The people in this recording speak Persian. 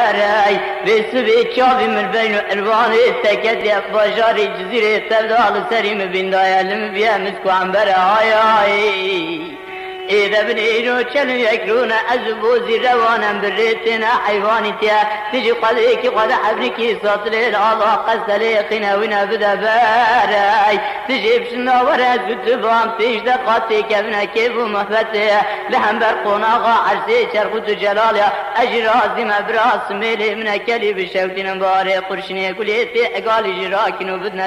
باري بسبي كافي من بين الوان تكدي بجاري جزيرة تبدال سريم بين دايلم بيا مسكو عنبر هاي إذا بنيرو كانوا يكرون أزبوزي روانا بريتنا حيوانتيا تجي قدريك قد حبريكي سطلي الله قسلي قناونا بدا باراي تجي بشنا ورز بتبام تجد قاتي كبنا كيف ومهبتي لهم برقونا غا عرسي شرخوت جلاليا أجرازي مبراس ميلي من كلي بشوتنا باري قرشني كليتي أقالي جراكنو بدنا